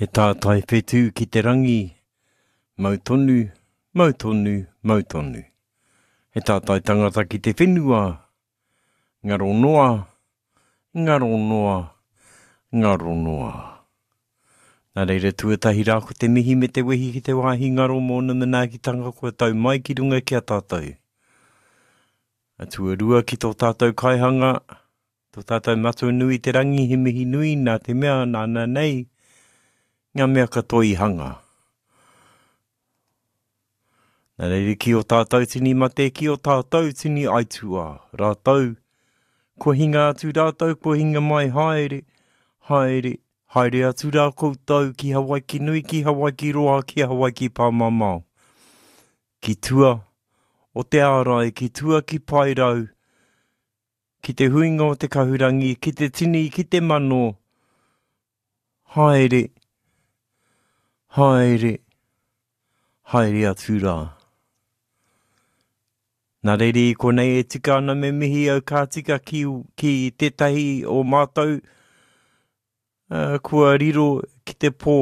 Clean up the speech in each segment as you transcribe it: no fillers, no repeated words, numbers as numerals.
He tātai whetū ki te rangi, mautonu, mautonu, mautonu. He tātai tangata ki te whenua, ngaro noa, ngaro noa, ngaro noa. Nā reira tuatahi rā ko te mihi me te wehi ki te wāhi ngaro mōna manaakitanga kua tau mai ki runga ki a tātou. A tuarua ki tō tātou kaihanga, tō tātou matua nui te rangi he mihi nui nā te mea nāna nei, ngā mea katoi hanga. Nā reira ki o tātou tini mate, ki o tātou tini aitua, rātou, kua hinga atu rātou, kua hinga mai haere, haere, haere atu rā koutou ki Hawaii ki nui, ki Hawaii ki roa, ki Hawaii ki pāmamau. Ki tua o te ārai, ki tua ki pairau, ki te huinga o te kahurangi, ki te tini, ki te mano, haere, haere, haere atu rā. Nā reire I konei e tika ana me mihi au kā tika ki tētahi o mātou, kua riro ki te pō.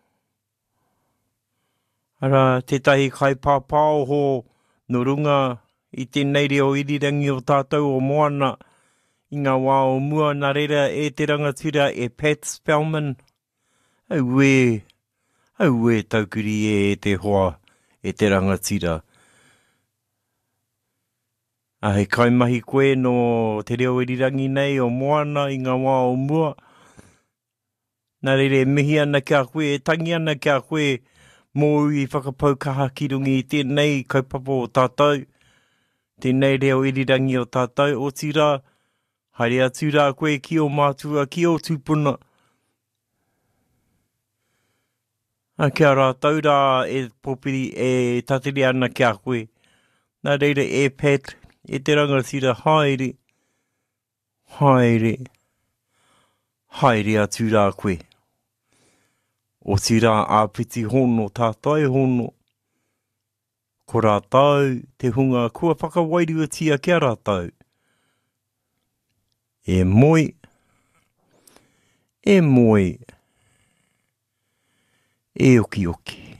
Ara, tētahi kai pāpāo ho no runga I tēnei reo irirangi o tātou o moana I ngā wā o mua, nā reira e te rangatira e Pat Spellman. Auwe taukuri e te hoa e te rangatira. Hei kaimahi koe no te reo irirangi nei o moana I ngā wā o mua. Nā reire mihi ana kia koe, e tangi ana kia koe, mō I whakapau kaha ki rungi I tēnei kaupapa o tātou, tēnei reo irirangi o tātou, o tira, haere atu rā koe ki o mātua, ki o tūpuna. Kia rātou rā e popiri e tatiri ana kia koe. Nā reire e Pat, e te rangatira haere, haere, haere atu rā koe. O tira āpiti hono, tātai hono. Ko rātou, te hunga kua whakawairuatia kia rātou. E moi, e moi, e oki oki.